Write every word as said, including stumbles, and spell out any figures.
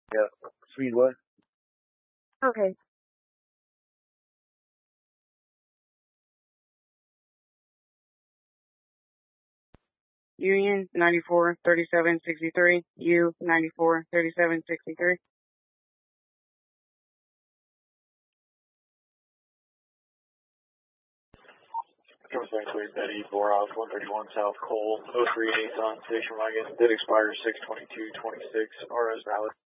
Yeah. Speed what? Okay. Union ninety-four thirty-seven sixty-three. U ninety-four thirty-seven sixty-three. Comes back to Betty, Borov, one thirty-one South Cole, oh three eight on station wagon, did expire six twenty-two twenty-six, R S valid.